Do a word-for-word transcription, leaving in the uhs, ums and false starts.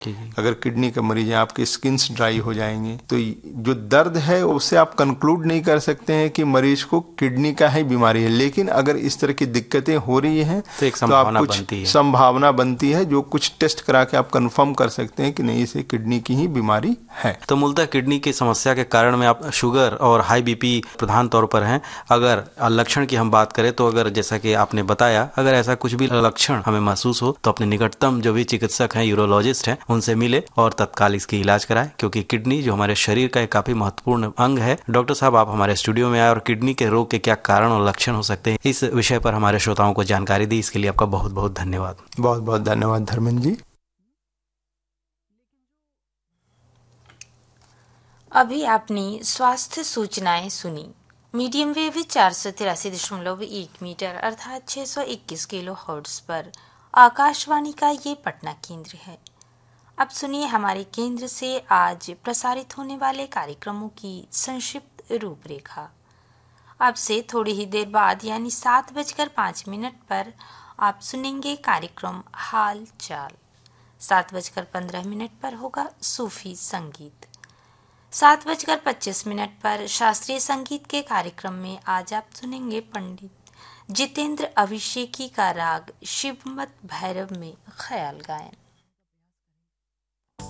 अगर किडनी का मरीज है, आपके स्किन्स ड्राई हो जाएंगे। तो जो दर्द है उससे आप कंक्लूड नहीं कर सकते हैं कि मरीज को किडनी का ही बीमारी है, लेकिन अगर इस तरह की दिक्कतें हो रही हैं तो एक तो आप संभावना कुछ बनती है संभावना बनती है जो कुछ टेस्ट करा के आप कंफर्म कर सकते हैं कि नहीं, इसे किडनी की ही बीमारी है। तो मूलतः किडनी की समस्या के कारण में आप शुगर और हाई बीपी प्रधान तौर पर हैं। अगर लक्षण की हम बात करें तो अगर जैसा कि आपने बताया, अगर ऐसा कुछ भी लक्षण हमें महसूस हो तो अपने निकटतम जो भी चिकित्सक हैं, यूरोलॉजिस्ट हैं, उनसे मिले और तत्काल इसकी इलाज कराएं, क्योंकि किडनी जो हमारे शरीर का एक काफी महत्वपूर्ण अंग है। डॉक्टर साहब, आप हमारे स्टूडियो में आए और किडनी के रोग के क्या कारण और लक्षण हो सकते हैं, इस विषय पर हमारे श्रोताओं को जानकारी दी, इसके लिए आपका बहुत बहुत धन्यवाद। बहुत बहुत धन्यवाद धर्मेंद्र जी। अभी आपने स्वास्थ्य सूचनाएं सुनी। मीडियम वेव चार सौ तिरासी दशमलव एक मीटर अर्थात छः सौ इक्कीस किलो हर्ट्ज पर आकाशवाणी का ये पटना केंद्र है। अब सुनिए हमारे केंद्र से आज प्रसारित होने वाले कार्यक्रमों की संक्षिप्त रूपरेखा। अब से थोड़ी ही देर बाद यानी सात बजकर पाँच मिनट पर आप सुनेंगे कार्यक्रम हाल चाल। सात बजकर पंद्रह मिनट पर होगा सूफी संगीत। सात बजकर पच्चीस मिनट पर शास्त्रीय संगीत के कार्यक्रम में आज आप सुनेंगे पंडित जितेंद्र अभिषेकी का राग शिवमत भैरव में ख्याल गायन।